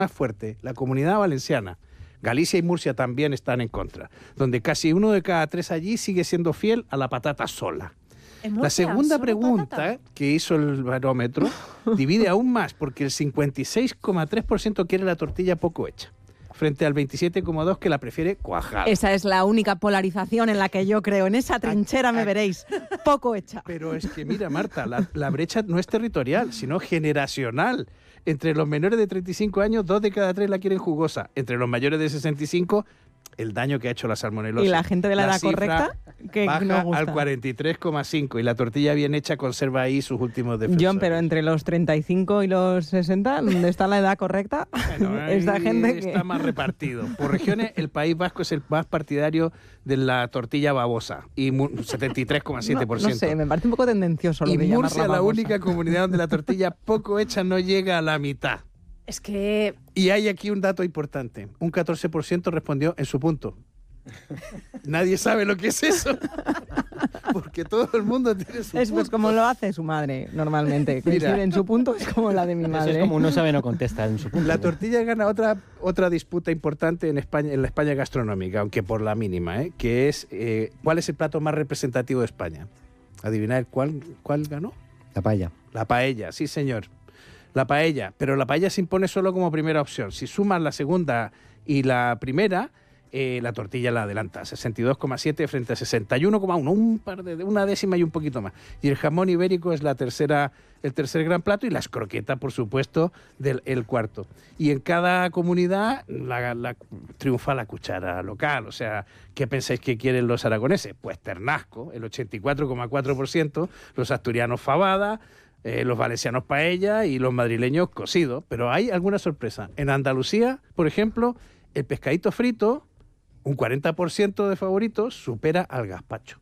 más fuerte, la Comunidad Valenciana. Galicia y Murcia también están en contra, donde casi 1 de cada 3 allí sigue siendo fiel a la patata sola. La segunda pregunta que hizo el barómetro divide aún más, porque el 56,3% quiere la tortilla poco hecha, frente al 27,2% que la prefiere cuajada. Esa es la única polarización en la que yo creo. En esa trinchera me veréis, poco hecha. Pero es que mira, Marta, la brecha no es territorial, sino generacional. Entre los menores de 35 años, 2 de cada 3 la quieren jugosa. Entre los mayores de 65, el daño que ha hecho la salmonelosis. ¿Y la gente de la edad correcta? Que baja no gusta. al 43,5%, y la tortilla bien hecha conserva ahí sus últimos defensores. John, pero entre los 35 y los 60, ¿dónde está la edad correcta? Bueno, Esta gente está más repartido. Por regiones, el País Vasco es el más partidario de la tortilla babosa, y 73,7%. No sé, me parece un poco tendencioso lo y de llamarla Murcia, la babosa. única comunidad donde la tortilla poco hecha no llega a la mitad. Es que... Y hay aquí un dato importante. Un 14% respondió en su punto. Nadie sabe lo que es eso. Porque todo el mundo tiene su Es punto. pues como lo hace su madre normalmente. Coincidir en su punto es como la de mi Eso madre. es como uno sabe no contesta en su punto. La tortilla gana otra disputa importante en España, en la España gastronómica, aunque por la mínima, que es ¿cuál es el plato más representativo de España? ¿Adivinar cuál ganó? La paella. La paella, sí señor. La paella, pero la paella se impone solo como primera opción. Si sumas la segunda y la primera, la tortilla la adelanta, 62,7 frente a 61,1, una décima y un poquito más. Y el jamón ibérico es el tercer gran plato, y las croquetas, por supuesto, el cuarto. Y en cada comunidad triunfa la cuchara local. O sea, ¿qué pensáis que quieren los aragoneses? Pues ternasco, el 84,4%, los asturianos fabada, los valencianos paella y los madrileños cocido. Pero hay alguna sorpresa. En Andalucía, por ejemplo, el pescadito frito, un 40% de favoritos, supera al gazpacho,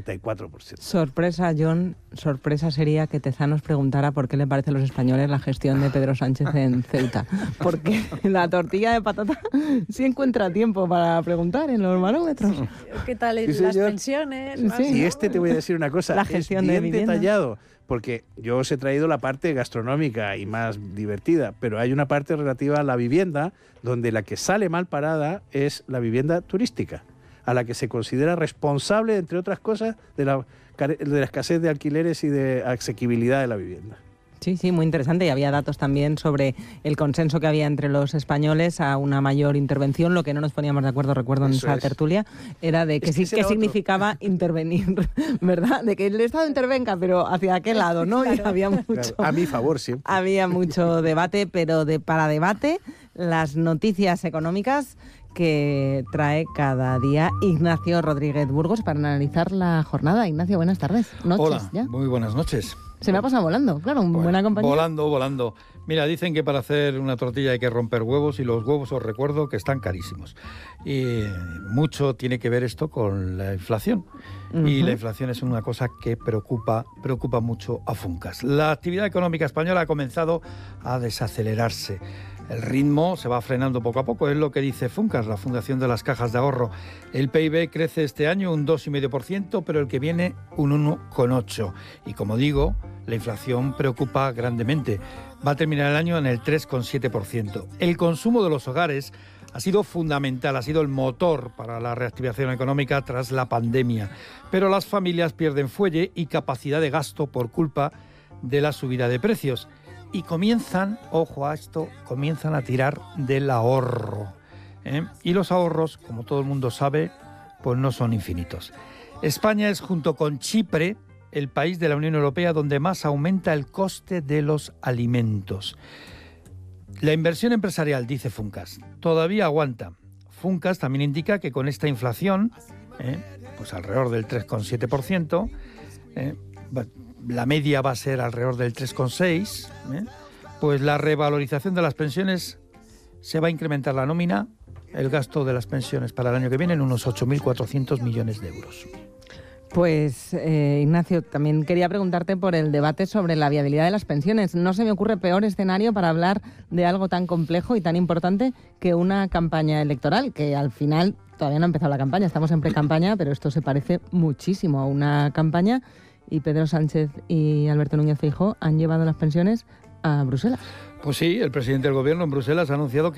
34%. Sorpresa, John, sorpresa sería que Tezanos preguntara por qué le parece a los españoles la gestión de Pedro Sánchez en Ceuta. Porque la tortilla de patata sí encuentra tiempo para preguntar en los barómetros. ¿Qué tal Sí, las señor. pensiones? Sí. Y te voy a decir una cosa, La gestión es de bien vivienda. detallado, porque yo os he traído la parte gastronómica y más divertida, pero hay una parte relativa a la vivienda, donde la que sale mal parada es la vivienda turística, a la que se considera responsable, entre otras cosas, de la escasez de alquileres y de asequibilidad de la vivienda. Sí, muy interesante. Y había datos también sobre el consenso que había entre los españoles a una mayor intervención. Lo que no nos poníamos de acuerdo, recuerdo en esa tertulia, era de que Es que sí, ese que era otro. significaba intervenir, ¿verdad? De que el Estado intervenga, pero ¿hacia qué lado? ¿No? Y había mucho... Claro, a mi favor siempre. Había mucho debate, pero para debate, las noticias económicas que trae cada día Ignacio Rodríguez Burgos para analizar la jornada. Ignacio, buenas tardes. Noches, Hola, ya. muy buenas noches. Se me ha pasado volando, claro, buena compañía. Volando. Mira, dicen que para hacer una tortilla hay que romper huevos, y los huevos os recuerdo que están carísimos. Y mucho tiene que ver esto con la inflación. Y la inflación es una cosa que preocupa mucho a Funcas. La actividad económica española ha comenzado a desacelerarse. El ritmo se va frenando poco a poco, es lo que dice Funcas, la Fundación de las Cajas de Ahorro. El PIB crece este año un 2,5%, pero el que viene un 1,8%. Y como digo, la inflación preocupa grandemente. Va a terminar el año en el 3,7%. El consumo de los hogares ha sido fundamental, ha sido el motor para la reactivación económica tras la pandemia. Pero las familias pierden fuelle y capacidad de gasto por culpa de la subida de precios. Y comienzan, ojo a esto, comienzan a tirar del ahorro. Y los ahorros, como todo el mundo sabe, pues no son infinitos. España es, junto con Chipre, el país de la Unión Europea donde más aumenta el coste de los alimentos. La inversión empresarial, dice Funcas, todavía aguanta. Funcas también indica que con esta inflación, pues alrededor del 3,7%, la media va a ser alrededor del 3,6%, pues la revalorización de las pensiones se va a incrementar la nómina, el gasto de las pensiones para el año que viene en unos 8.400 millones de euros. Pues, Ignacio, también quería preguntarte por el debate sobre la viabilidad de las pensiones. No se me ocurre peor escenario para hablar de algo tan complejo y tan importante que una campaña electoral, que al final todavía no ha empezado la campaña, estamos en pre-campaña, pero esto se parece muchísimo a una campaña, y Pedro Sánchez y Alberto Núñez Feijóo han llevado las pensiones a Bruselas. Pues sí, el presidente del gobierno en Bruselas ha anunciado